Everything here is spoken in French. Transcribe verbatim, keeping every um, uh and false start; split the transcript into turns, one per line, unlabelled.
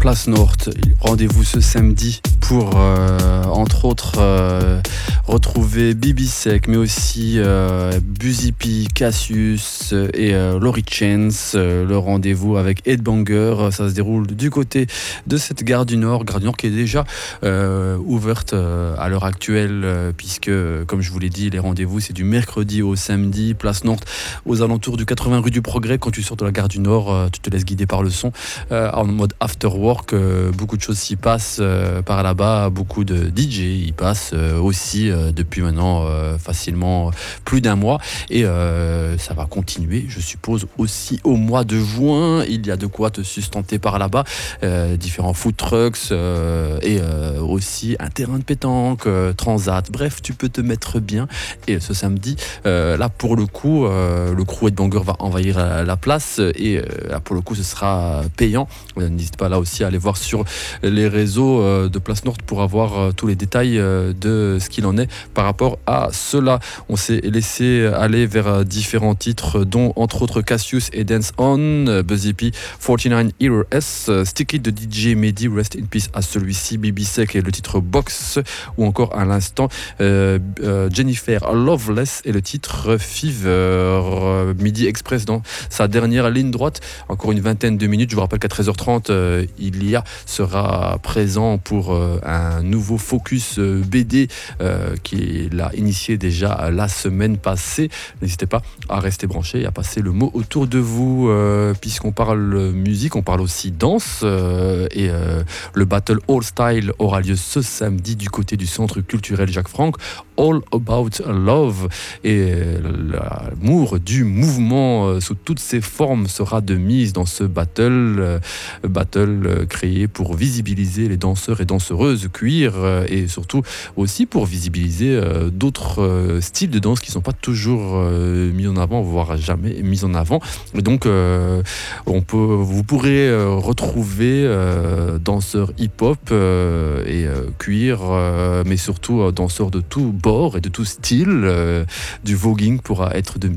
Place Nord. Rendez-vous ce samedi pour, euh, entre autres, euh, retrouver Bibisec, mais aussi euh, Busy P, Cassius et euh, Laurie Chance. Euh, le rendez-vous avec Headbanger, ça se déroule du côté de cette gare du Nord, gare du Nord qui est déjà euh, ouverte euh, à l'heure actuelle, euh, puisque, comme je vous l'ai dit, les rendez-vous c'est du mercredi au samedi. Place Nord, aux alentours du quatre-vingts rue du Progrès. Quand tu sors de la gare du Nord, euh, tu te laisses guider par le son euh, en mode after work. Euh, beaucoup de choses s'y passent euh, par là-bas, beaucoup de D J y passent euh, aussi euh, depuis maintenant euh, facilement plus d'un mois, et euh, ça va continuer, je suppose, aussi au mois de juin. Il y a de quoi te sustenter par là-bas, euh, différents food trucks euh, et euh, aussi un terrain de pétanque, euh, transat, bref, tu peux te mettre bien. Et ce samedi, euh, là pour le coup, euh, le crew Headbanger va envahir la, la place, et euh, là pour le coup ce sera payant. N'hésite pas là aussi à aller voir sur les réseaux euh, de Place Nord pour avoir euh, tous les détails euh, de ce qu'il en est par rapport à cela. On s'est laissé aller vers euh, différents titres, dont entre autres Cassius et Dance On, euh, Busy P, quarante-neuf Era S, euh, Sticky de D J Mehdi, Rest in Peace à celui-ci, Bibisec et le titre Box, ou encore à l'instant euh, euh, Jennifer Loveless et le titre Fever. euh, Midi Express dans sa dernière ligne droite, encore une vingtaine de minutes. Je vous rappelle qu'à treize heures trente, euh, il y a sera présent pour euh, un nouveau focus euh, B D euh, qu'il a initié déjà la semaine passée. N'hésitez pas à rester branché et à passer le mot autour de vous, euh, puisqu'on parle musique, on parle aussi danse, euh, et euh, le Battle All Style aura lieu ce samedi du côté du Centre culturel Jacques Franck. All About Love, et l'amour du mouvement euh, sous toutes ses formes sera de mise dans ce battle, euh, battle euh, créé pour visibiliser les danseurs et danseuses queer, euh, et surtout aussi pour visibiliser euh, d'autres euh, styles de danse qui ne sont pas toujours euh, mis en avant, voire jamais mis en avant. Et donc euh, on peut, vous pourrez euh, retrouver euh, danseurs hip-hop euh, et euh, queer, euh, mais surtout euh, danseurs de tout bord et de tout style. Euh, du voguing pourra être de